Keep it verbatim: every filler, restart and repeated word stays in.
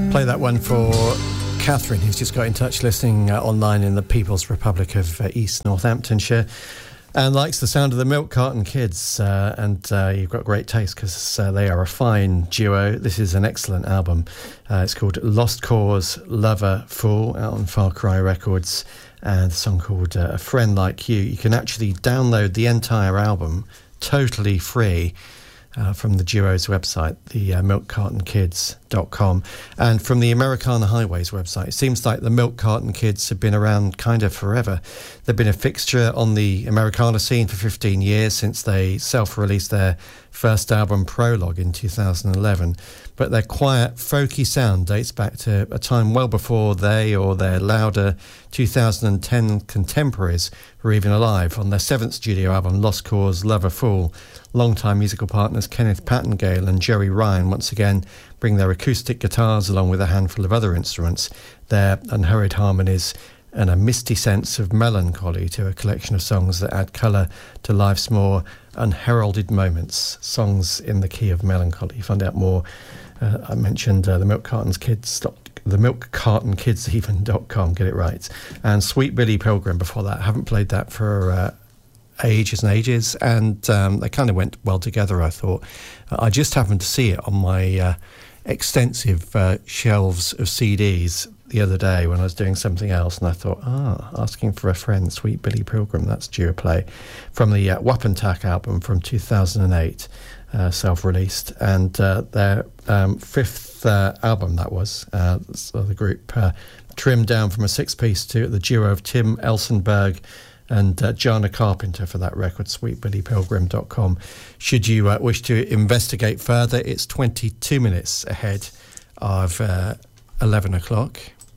Play that one for Catherine, who's just got in touch listening uh, online in the People's Republic of uh, East Northamptonshire and likes the sound of the Milk Carton Kids. Uh, and uh, you've got great taste because uh, they are a fine duo. This is an excellent album. Uh, it's called Lost Cause, Lover, Fool, out on Far Cry Records. And the song called uh, A Friend Like You. You can actually download the entire album totally free Uh, from the duo's website, the uh, milk carton kids dot com, and from the Americana Highways website. It seems like the Milk Carton Kids have been around kind of forever. They've been a fixture on the Americana scene for fifteen years since they self-released their first album, Prologue, in two thousand eleven. But their quiet, folky sound dates back to a time well before they or their louder two thousand ten contemporaries were even alive. On their seventh studio album, Lost Cause, Lover, Fool, longtime musical partners Kenneth Pattengale and Jerry Ryan once again bring their acoustic guitars along with a handful of other instruments, their unhurried harmonies and a misty sense of melancholy to a collection of songs that add colour to life's more unheralded moments, songs in the key of melancholy. Find out more. Uh, I mentioned uh, the Milk Cartons Kids, the Milk Carton Kids even dot com, get it right. And Sweet Billy Pilgrim before that. I haven't played that for uh, ages and ages, and um, they kind of went well together, I thought. Uh, I just happened to see it on my uh, extensive uh, shelves of C Ds the other day when I was doing something else, and I thought, ah, Asking for a Friend, Sweet Billy Pilgrim, that's due a play, from the uh, Wapentake album from two thousand eight, uh, self-released, and uh, their um, fifth uh, album, that was. Uh, so the group uh, trimmed down from a six-piece to the duo of Tim Elsenberg and uh, Jana Carpenter for that record, sweet billy pilgrim dot com. Should you uh, wish to investigate further, it's twenty-two minutes ahead of uh, eleven o'clock.